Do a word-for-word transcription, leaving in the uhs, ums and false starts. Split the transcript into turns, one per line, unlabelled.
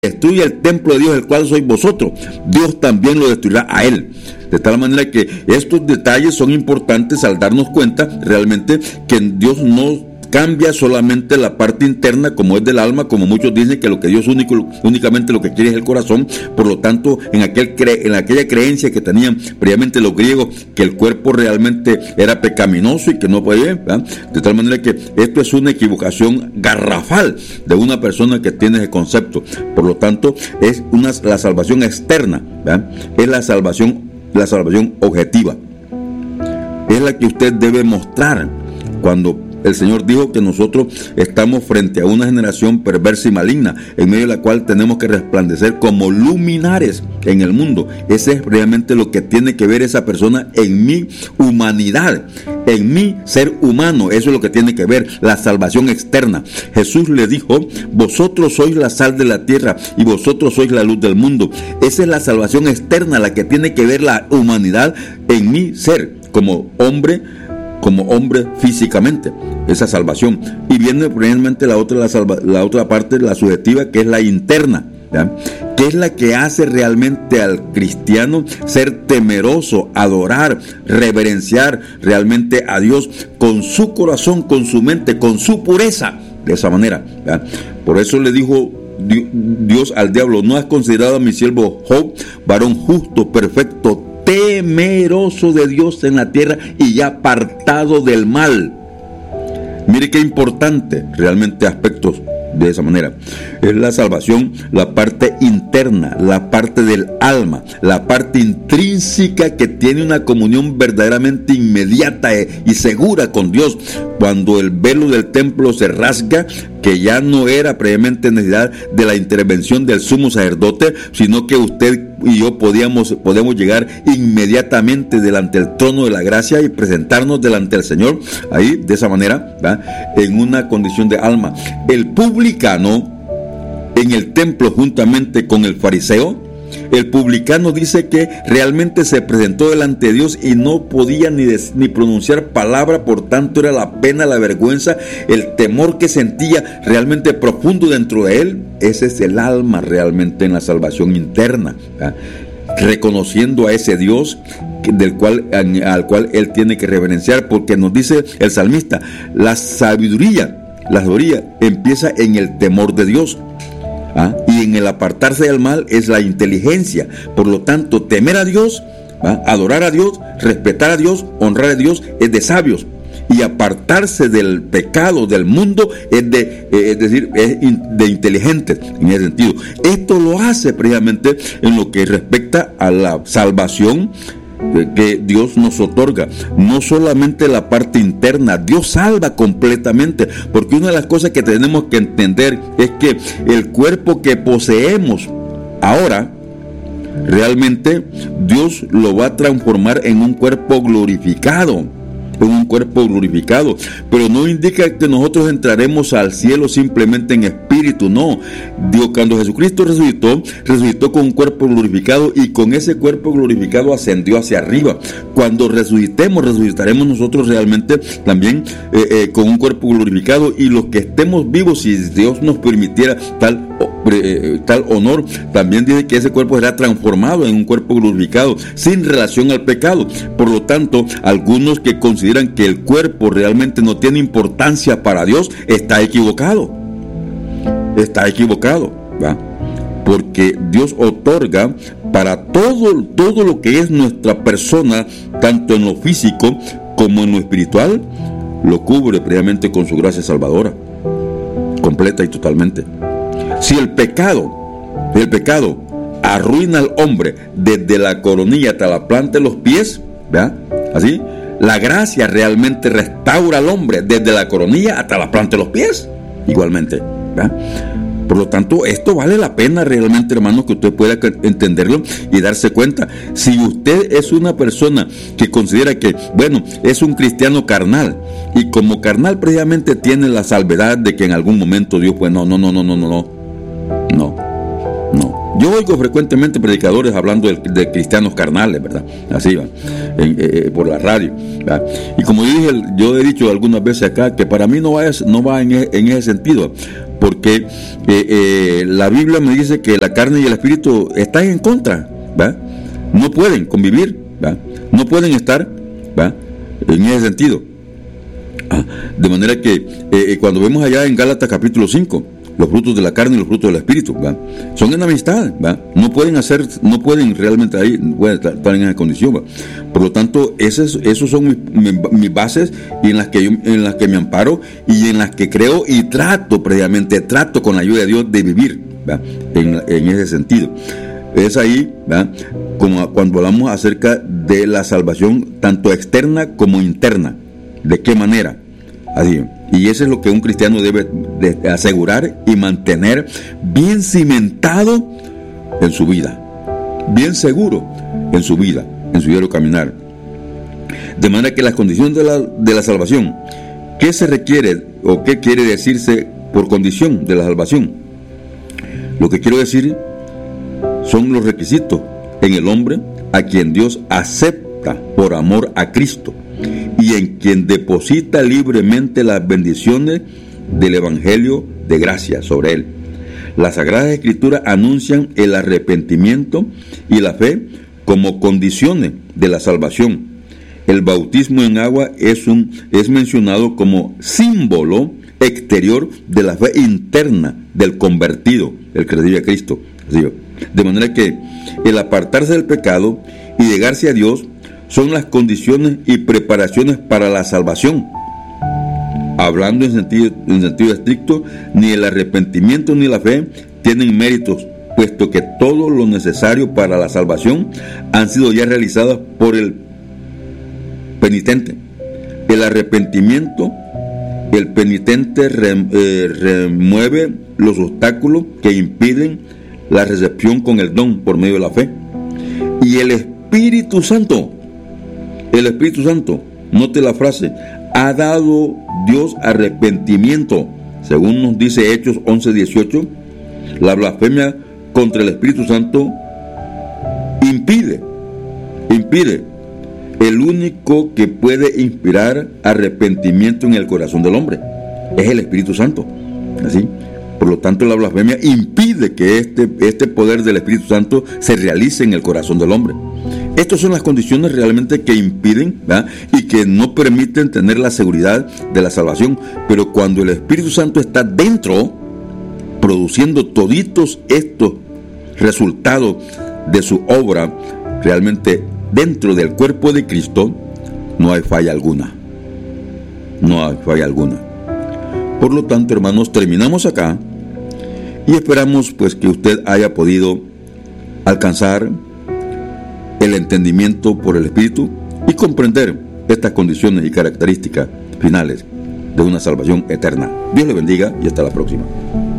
destruye el templo de Dios, el cual sois vosotros, Dios también lo destruirá a él. De tal manera que estos detalles son importantes al darnos cuenta realmente que Dios no cambia solamente la parte interna como es del alma, como muchos dicen que lo que Dios único, únicamente lo que quiere es el corazón. Por lo tanto, en, aquel cre, en aquella creencia que tenían previamente los griegos, que el cuerpo realmente era pecaminoso y que no podía, ¿verdad? De tal manera que esto es una equivocación garrafal de una persona que tiene ese concepto. Por lo tanto, es una, la salvación externa, ¿verdad? Es la salvación, la salvación objetiva. Es la que usted debe mostrar cuando el Señor dijo que nosotros estamos frente a una generación perversa y maligna, en medio de la cual tenemos que resplandecer como luminares en el mundo. Ese es realmente lo que tiene que ver esa persona en mi humanidad, en mi ser humano. Eso es lo que tiene que ver la salvación externa. Jesús le dijo: vosotros sois la sal de la tierra y vosotros sois la luz del mundo. Esa es la salvación externa, la que tiene que ver la humanidad en mi ser, como hombre, como hombre físicamente, esa salvación. Y viene realmente la otra, la, salva, la otra parte, la subjetiva, que es la interna, ¿ya? Que es la que hace realmente al cristiano ser temeroso, adorar, reverenciar realmente a Dios con su corazón, con su mente, con su pureza, de esa manera, ¿ya? Por eso le dijo Dios al diablo: no has considerado a mi siervo Job, varón justo, perfecto, temeroso de Dios en la tierra y ya apartado del mal. Mire qué importante realmente aspectos de esa manera. Es la salvación, la parte interna, la parte del alma, la parte intrínseca que tiene una comunión verdaderamente inmediata y segura con Dios. Cuando el velo del templo se rasga, que ya no era previamente necesidad de la intervención del sumo sacerdote, sino que usted y yo podíamos, podemos llegar inmediatamente delante del trono de la gracia y presentarnos delante del Señor, ahí de esa manera, ¿verdad? En una condición de alma. El publicano en el templo juntamente con el fariseo, el publicano dice que realmente se presentó delante de Dios y no podía ni, des, ni pronunciar palabra, por tanto era la pena, la vergüenza, el temor que sentía realmente profundo dentro de él. Ese es el alma realmente en la salvación interna, ¿verdad? Reconociendo a ese Dios del cual, al cual él tiene que reverenciar, porque nos dice el salmista: la sabiduría, la sabiduría empieza en el temor de Dios. ¿Ah? Y en el apartarse del mal es la inteligencia. Por lo tanto, temer a Dios, ¿ah? Adorar a Dios, respetar a Dios, honrar a Dios, es de sabios. Y apartarse del pecado, del mundo, es de, eh, es decir, es de inteligentes en ese sentido. Esto lo hace precisamente en lo que respecta a la salvación que Dios nos otorga. No solamente la parte interna, Dios salva completamente, porque una de las cosas que tenemos que entender es que el cuerpo que poseemos ahora, realmente Dios lo va a transformar en un cuerpo glorificado, en un cuerpo glorificado, pero no indica que nosotros entraremos al cielo simplemente en espíritu, no. Dios, cuando Jesucristo resucitó, resucitó con un cuerpo glorificado y con ese cuerpo glorificado ascendió hacia arriba. Cuando resucitemos, resucitaremos nosotros realmente también eh, eh, con un cuerpo glorificado, y los que estemos vivos, si Dios nos permitiera tal eh, tal honor, también dice que ese cuerpo será transformado en un cuerpo glorificado, sin relación al pecado. Por lo tanto, algunos que consideran que el cuerpo realmente no tiene importancia para Dios, está equivocado. Está equivocado, ¿va? Porque Dios otorga para todo, todo lo que es nuestra persona, tanto en lo físico como en lo espiritual, lo cubre previamente con su gracia salvadora, completa y totalmente. Si el pecado, el pecado arruina al hombre desde la coronilla hasta la planta de los pies, ¿verdad? Así, la gracia realmente restaura al hombre desde la coronilla hasta la planta de los pies, igualmente, ¿verdad? Por lo tanto, esto vale la pena realmente, hermanos, que usted pueda entenderlo y darse cuenta. Si usted es una persona que considera que, bueno, es un cristiano carnal, y como carnal previamente tiene la salvedad de que en algún momento Dios, pues no, no, no, no, no, no, no, no, no. Yo oigo frecuentemente predicadores hablando de, de cristianos carnales, ¿verdad? Así va, en, eh, por la radio, ¿verdad? Y como yo dije, yo he dicho algunas veces acá que para mí no va, es, no va en, en ese sentido, porque eh, eh, la Biblia me dice que la carne y el espíritu están en contra, ¿va? No pueden convivir, ¿va? No pueden estar, ¿va? En ese sentido. Ah, de manera que eh, cuando vemos allá en Gálatas capítulo cinco, los frutos de la carne y los frutos del espíritu, ¿va? Son enemistad, ¿va? No pueden hacer, no pueden realmente ahí, pueden estar, estar en esa condición, ¿va? Por lo tanto, esas, esos son mis, mis, mis bases y en las que yo, en las que me amparo y en las que creo y trato previamente, trato con la ayuda de Dios de vivir, ¿va? En, en ese sentido. Es ahí, ¿va? Como cuando hablamos acerca de la salvación tanto externa como interna. ¿De qué manera? Así. Y eso es lo que un cristiano debe de asegurar y mantener bien cimentado en su vida, bien seguro en su vida, en su diario caminar. De manera que las condiciones de la, de la salvación, ¿qué se requiere o qué quiere decirse por condición de la salvación? Lo que quiero decir son los requisitos en el hombre a quien Dios acepta por amor a Cristo y en quien deposita libremente las bendiciones del Evangelio de gracia sobre él. Las Sagradas Escrituras anuncian el arrepentimiento y la fe como condiciones de la salvación. El bautismo en agua es, un, es mencionado como símbolo exterior de la fe interna del convertido, el que recibe a Cristo. De manera que el apartarse del pecado y llegarse a Dios son las condiciones y preparaciones para la salvación. Hablando en sentido, en sentido estricto, ni el arrepentimiento ni la fe tienen méritos, puesto que todo lo necesario para la salvación han sido ya realizados por el penitente. El arrepentimiento, el penitente re, eh, remueve los obstáculos que impiden la recepción con el don por medio de la fe. Y el Espíritu Santo, el Espíritu Santo, note la frase, ha dado Dios arrepentimiento, según nos dice Hechos once dieciocho. La blasfemia contra el Espíritu Santo impide, impide. El único que puede inspirar arrepentimiento en el corazón del hombre es el Espíritu Santo. Así, por lo tanto, la blasfemia impide que este, este poder del Espíritu Santo se realice en el corazón del hombre. Estas son las condiciones realmente que impiden, ¿verdad?, y que no permiten tener la seguridad de la salvación. Pero cuando el Espíritu Santo está dentro, produciendo toditos estos resultados de su obra, realmente dentro del cuerpo de Cristo, no hay falla alguna. No hay falla alguna. Por lo tanto, hermanos, terminamos acá y esperamos pues que usted haya podido alcanzar el entendimiento por el Espíritu y comprender estas condiciones y características finales de una salvación eterna. Dios le bendiga y hasta la próxima.